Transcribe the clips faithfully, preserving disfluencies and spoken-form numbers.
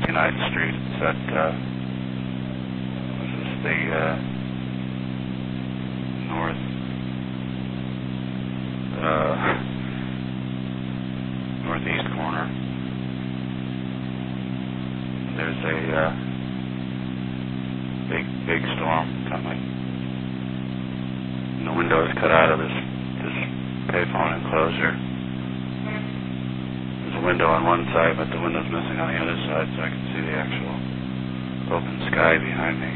twenty-ninth Street. It's at, uh, this is the, uh, north, uh, northeast corner. There's a, uh, big, big storm coming. And the window is cut out of this, this payphone enclosure. There's a window on one side, but the window's missing on the other side, so I can see the actual open sky behind me,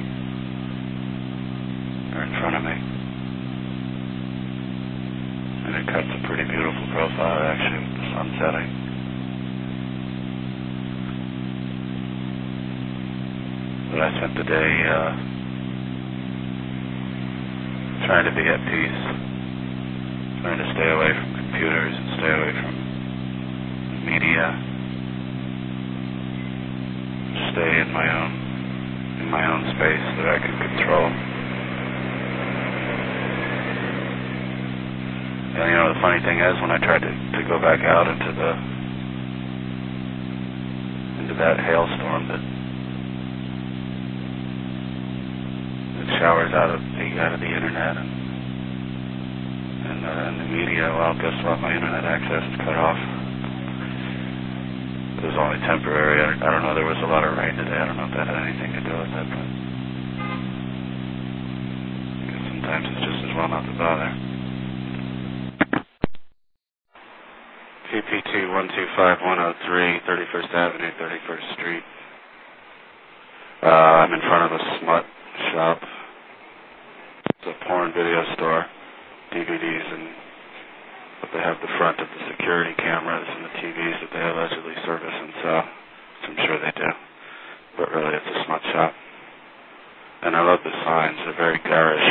or in front of me. And it cuts a pretty beautiful profile, actually, with the sun setting. But I spent the day uh, trying to be at peace, trying to stay away from computers and stay away from media, stay in my own in my own space that I can control. And you know, the funny thing is, when I tried to, to go back out into the into that hailstorm that that showers out of the out of the internet and and, uh, and the media, well, guess what? My internet access is cut off. It was only temporary. I, I don't know. There was a lot of rain today. I don't know if that had anything to do with it, but I guess sometimes it's just as well not to bother. P P T one two five one oh three, thirty-first Avenue, thirty-first Street. Uh, I'm in front of a smut shop. It's a porn video store, D V Ds, and but they have the front of the security cameras and the T Vs that they allegedly service and sell. So I'm sure they do. But really, it's a smut shop. And I love the signs. They're very garish.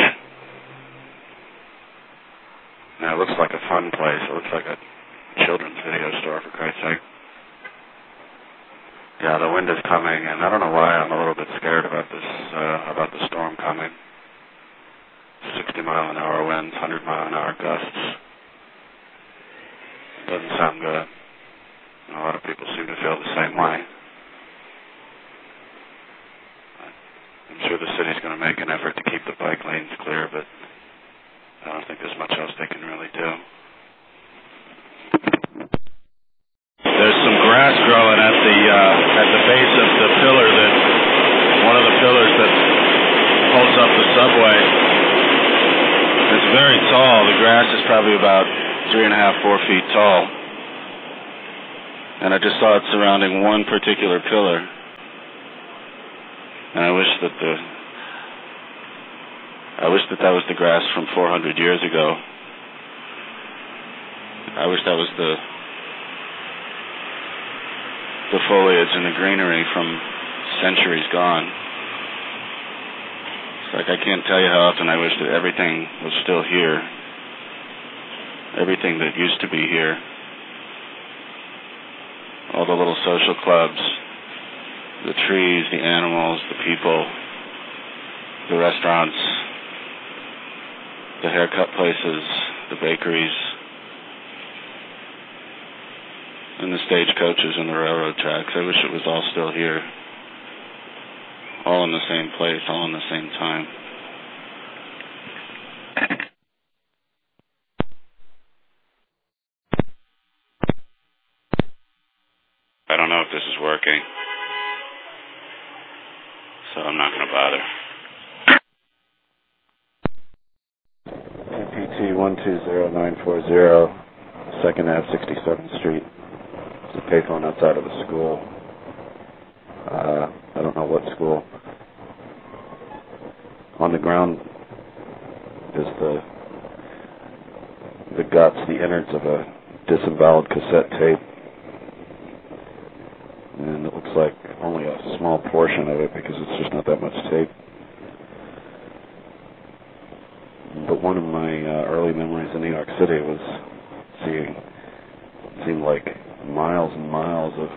Now, it looks like a fun place. It looks like a children's video store, for Christ's sake. Yeah, the wind is coming, and I don't know why I'm a little bit scared about this, uh, about the storm coming. sixty mile an hour winds, one hundred mile an hour gusts. Doesn't sound good. A lot of people seem to feel the same way. I'm sure the city's going to make an effort to keep the bike lanes clear, but I don't think there's much else they can really do. There's some grass growing at the uh, at the base of the pillar that one of the pillars that holds up the subway. It's very tall. The grass is probably about three and a half, four feet tall. And I just saw it surrounding one particular pillar. And I wish that the I wish that that was the grass from four hundred years ago. I wish that was the the foliage and the greenery from centuries gone. It's like I can't tell you how often I wish that everything was still here. Everything that used to be here. All the little social clubs, the trees, the animals, the people, the restaurants, the haircut places, the bakeries, and the stagecoaches and the railroad tracks. I wish it was all still here. All in the same place, all in the same time. I don't know if this is working, so I'm not going to bother. P P T one two zero nine four zero, second Avenue, sixty-seventh Street. It's a payphone outside of a school. Uh, I don't know what school. On the ground is the the guts, the innards of a disemboweled cassette tape. And it looks like only a small portion of it because it's just not that much tape. But one of my uh, early memories in New York City was seeing, it seemed like miles and miles of,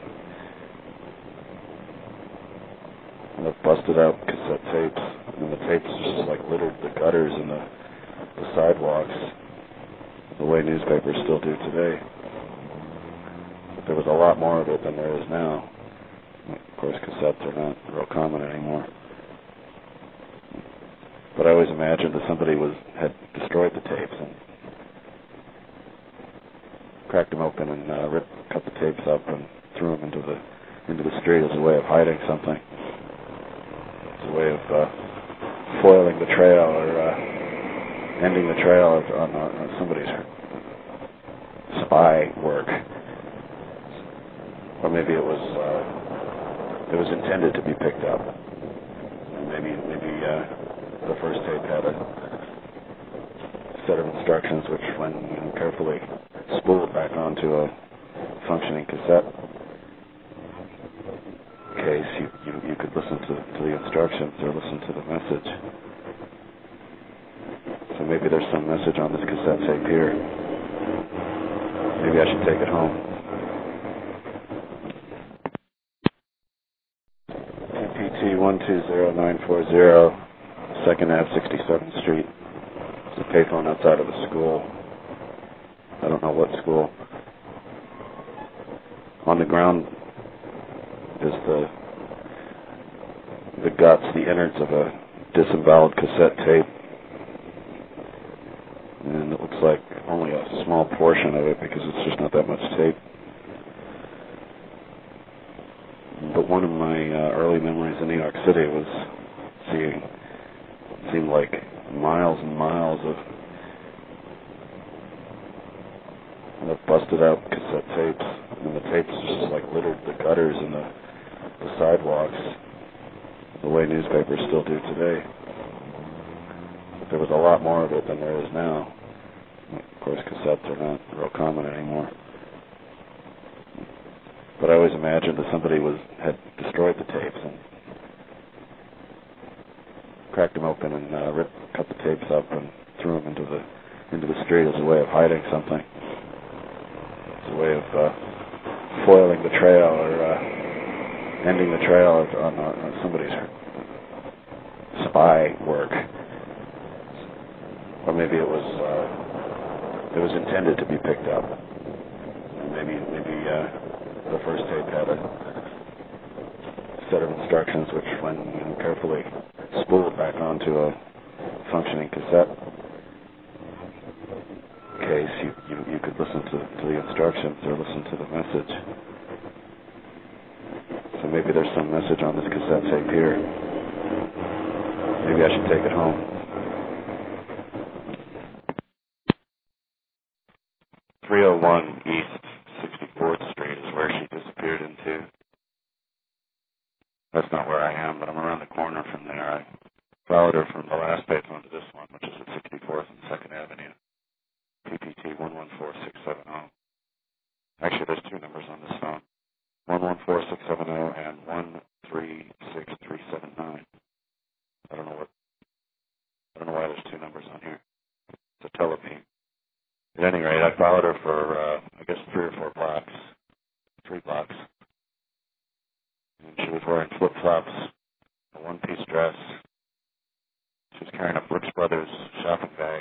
of busted out cassette tapes. And the tapes just like littered the gutters and the, the sidewalks the way newspapers still do today. But there was a lot more of it than there is now. Of course, cassettes are not real common anymore. But I always imagined that somebody was had destroyed the tapes and cracked them open and uh, ripped, cut the tapes up and threw them into the into the street as a way of hiding something. As a way of uh, foiling the trail or uh, ending the trail on, on, on somebody's spy work. Or maybe it was uh, it was intended to be picked up. Maybe maybe uh, the first tape had a set of instructions which, when you know, carefully spooled back onto a functioning cassette case, you, you, you could listen to, to the instructions or listen to the message. So maybe there's some message on this cassette tape here. Maybe I should take it home. P P T one two zero nine four zero, second Avenue, sixty-seventh Street. It's a payphone outside of a school. I don't know what school. On the ground is the the guts, the innards of a disemboweled cassette tape. And it looks like only a small portion of it because it's just not that much tape. But one of my uh, early memories in New York City was seeing, it seemed like miles and miles of of busted out cassette tapes, and the tapes just like littered the gutters and the, the sidewalks, the way newspapers still do today. But there was a lot more of it than there is now. Of course, cassettes are not real common anymore. But I always imagined that somebody was had destroyed the tapes and cracked them open and uh, ripped, cut the tapes up and threw them into the into the street as a way of hiding something. As a way of uh, foiling the trail or uh, ending the trail on, on, on somebody's spy work. Or maybe it was uh, it was intended to be picked up. Maybe maybe uh, the first tape had a set of instructions which, when you know, carefully spooled back onto a functioning cassette case, you, you, you could listen to, to the instructions or listen to the message. So maybe there's some message on this cassette tape here. Maybe I should take it home. three oh one East sixty-fourth Street is where she disappeared into. That's not where I am, but I'm around the corner from there. I followed her from the last payphone to this one, which is at sixty-fourth and second Avenue. P P T one one four six seven zero. Actually, there's two numbers on this phone. one one four six seven zero and one three six three seven nine. I don't know what, I don't know why there's two numbers on here. It's a telebeam. At any rate, I followed her for, uh, I guess, three or four blocks, three blocks. And she was wearing flip-flops, a one-piece dress. She was carrying a Brooks Brothers shopping bag.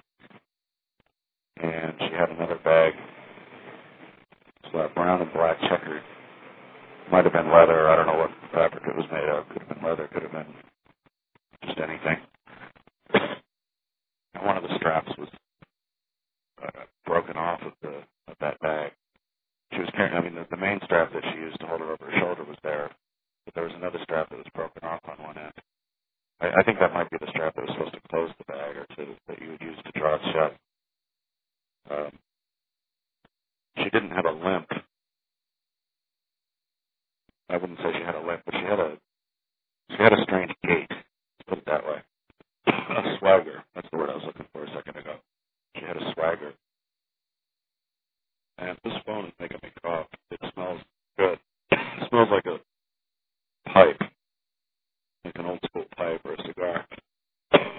And she had another bag. It's uh, brown and black checkered. Might have been leather. I don't know what fabric it was made of. Could have been leather. Could have been just anything. And one of the straps was uh, broken off of the of that bag. She was carrying, I mean, the, the main strap that she used to hold her over her shoulder was there, but there was another strap that was broken off on one end. I, I think that might be the strap that was supposed to close the bag or to, that you would use to draw it shut. Um, she didn't have a limp. I wouldn't say she had a limp, but she had a she had a strange gait. Let's put it that way. A swagger. That's the word I was looking for a second ago. She had a swagger. And this phone is making me cough.